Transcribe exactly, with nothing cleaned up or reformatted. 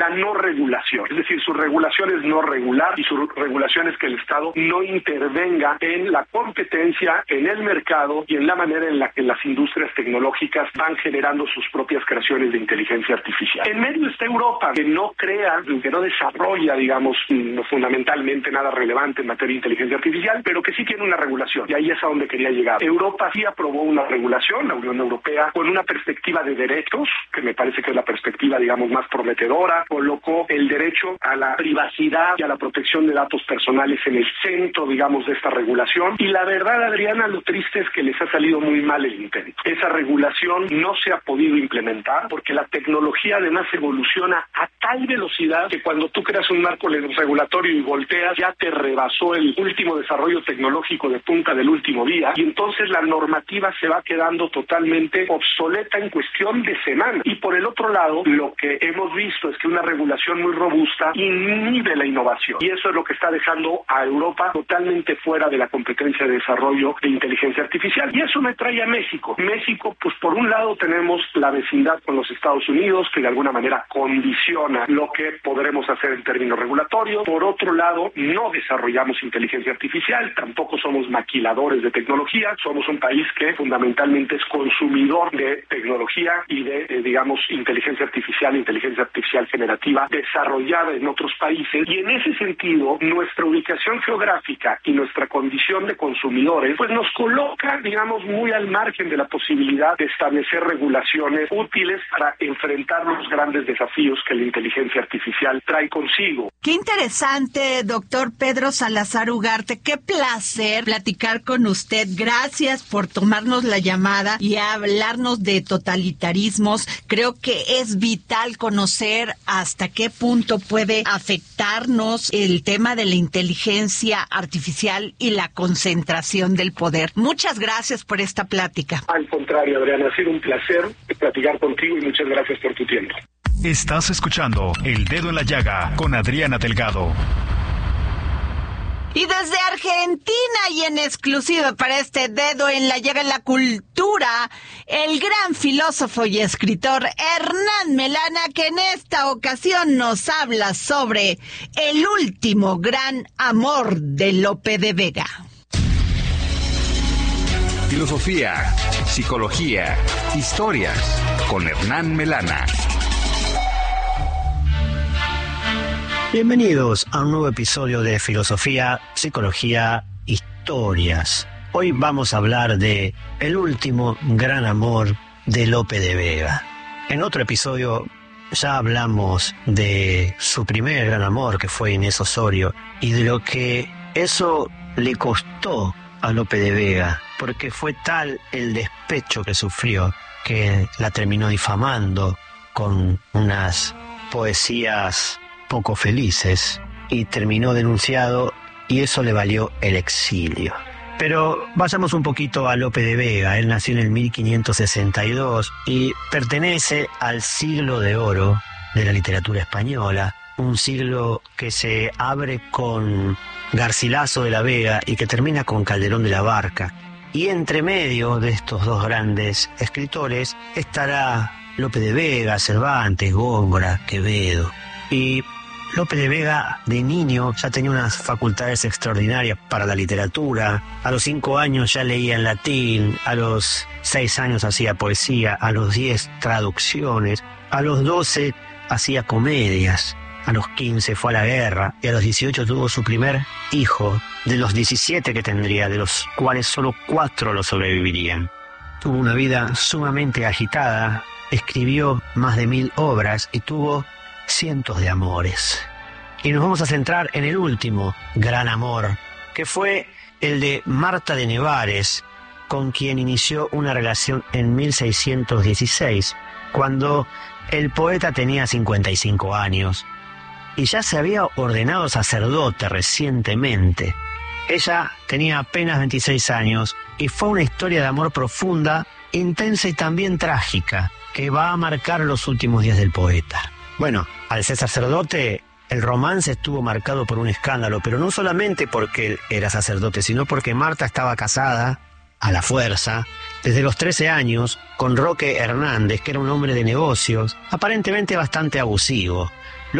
la no regulación. Es decir, su regulación es no regular y su regulación es que el Estado no intervenga en la competencia, en el mercado y en la manera en la que las industrias tecnológicas van generando sus propias creaciones de inteligencia artificial. En medio está Europa, que no crea, que no desarrolla, digamos, fundamentalmente nada relevante en materia de inteligencia artificial, pero que sí tiene una regulación, y ahí es a donde quería llegar. Europa sí aprobó una regulación, la Unión Europea, con una perspectiva de derechos, que me parece que es la perspectiva, digamos, más prometedora, colocó el derecho a la privacidad y a la protección de datos personales en el centro, digamos, de esta regulación, y la verdad, Adriana, lo triste es que les ha salido muy mal el intento. Esa regulación no se ha podido implementar porque la tecnología además evoluciona a tal velocidad que cuando tú creas un marco regulatorio y volteas, ya te rebasó el último desarrollo tecnológico de punta del último día, y entonces la normativa se va quedando totalmente obsoleta en cuestión de semanas. Y por el otro lado, lo que hemos visto es que una regulación muy robusta inhibe la innovación, y eso es lo que está dejando a Europa totalmente fuera de la competencia de desarrollo de inteligencia artificial. Y eso me trae a México. México, pues por un lado tenemos la vecindad con los Estados Unidos, que de alguna manera condiciona lo que podremos hacer en términos regulatorios. Por otro lado, no desarrollamos inteligencia artificial, tampoco somos maquiladores de tecnología, somos un país que fundamentalmente es consumidor de tecnología y de, eh, digamos, inteligencia artificial, inteligencia artificial generativa desarrollada en otros países, y en ese sentido, nuestra ubicación geográfica y nuestra condición de consumidores, pues nos coloca, digamos, muy al margen de la posibilidad de establecer regulaciones útiles para enfrentar los grandes desafíos que la inteligencia artificial trae consigo. Qué interesante, doctor Pedro Salazar Ugarte. Qué placer platicar con usted. Gracias por tomarnos la llamada y hablarnos de totalitarismos. Creo que es vital conocer hasta qué punto puede afectarnos el tema de la inteligencia artificial y la concentración del poder. Muchas gracias por esta plática. Al contrario, Adriana, ha sido un placer platicar contigo y muchas gracias por tu tiempo. Estás escuchando El Dedo en la Llaga con Adriana Delgado. Y desde Argentina y en exclusiva para este Dedo en la Llaga en la cultura, el gran filósofo y escritor Hernán Melana, que en esta ocasión nos habla sobre el último gran amor de Lope de Vega. Filosofía, psicología, historias con Hernán Melana. Bienvenidos a un nuevo episodio de Filosofía, Psicología, Historias. Hoy vamos a hablar de el último gran amor de Lope de Vega. En otro episodio ya hablamos de su primer gran amor, que fue Inés Osorio, y de lo que eso le costó a Lope de Vega, porque fue tal el despecho que sufrió que la terminó difamando con unas poesías poco felices y terminó denunciado, y eso le valió el exilio. Pero vayamos un poquito a Lope de Vega. Él nació en el mil quinientos sesenta y dos y pertenece al siglo de oro de la literatura española, un siglo que se abre con Garcilaso de la Vega y que termina con Calderón de la Barca. Y entre medio de estos dos grandes escritores estará Lope de Vega, Cervantes, Góngora, Quevedo. Y Lope de Vega, de niño, ya tenía unas facultades extraordinarias para la literatura. A los cinco años ya leía en latín, a los seis años hacía poesía, a los diez traducciones, a los doce hacía comedias, a los quince fue a la guerra y a los dieciocho tuvo su primer hijo, de los diecisiete que tendría, de los cuales solo cuatro lo sobrevivirían. Tuvo una vida sumamente agitada, escribió más de mil obras y tuvo cientos de amores. Y nos vamos a centrar en el último gran amor, que fue el de Marta de Nevares, con quien inició una relación en mil seiscientos dieciséis, cuando el poeta tenía cincuenta y cinco años y ya se había ordenado sacerdote recientemente. Ella tenía apenas veintiséis años y fue una historia de amor profunda, intensa y también trágica, que va a marcar los últimos días del poeta. Bueno, al ser sacerdote, el romance estuvo marcado por un escándalo, pero no solamente porque él era sacerdote, sino porque Marta estaba casada, a la fuerza, desde los trece años, con Roque Hernández, que era un hombre de negocios, aparentemente bastante abusivo.